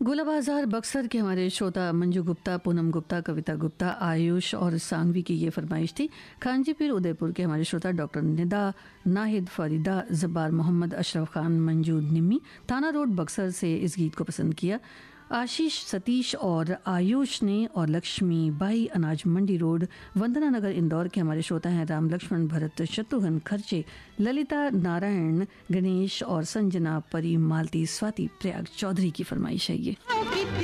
गोला बाजार बक्सर के हमारे श्रोता मंजू गुप्ता, पूनम गुप्ता, कविता गुप्ता, आयुष और सांगवी की ये फरमाइश थी। खांजीपीर उदयपुर के हमारे श्रोता डॉक्टर निदा, नाहिद, फरीदा, जब्बार मोहम्मद, अशरफ खान, मंजू निम्मी, थाना रोड बक्सर से इस गीत को पसंद किया। आशीष, सतीश और आयुष ने और लक्ष्मी बाई, अनाज मंडी रोड, वंदना नगर, इंदौर के हमारे श्रोता हैं राम लक्ष्मण, भरत, शत्रुघ्न, खर्चे, ललिता, नारायण, गणेश और संजना, परी, मालती, स्वाति, प्रयाग चौधरी की फरमाइश है ये।